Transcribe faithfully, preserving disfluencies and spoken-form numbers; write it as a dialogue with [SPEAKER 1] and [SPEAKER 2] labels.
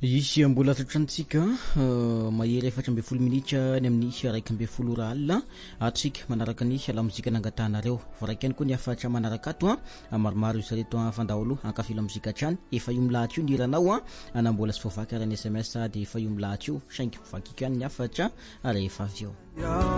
[SPEAKER 1] Izy mbola tratrantsika mahery efatra amby folo minitra ny amin'ny raiky amby folo ora alina atsika manaraka ny lamozika nangatanareo varaikany koa ny afatra manaraka ato a maromaro izy reto fandaholo ankafila mozika hatrany efa io milahatry io niranao a na mbola sy voavaky ara ny S M S de efa io milahatry io saingy vakiko ihany ny afatra rehefa avy eo.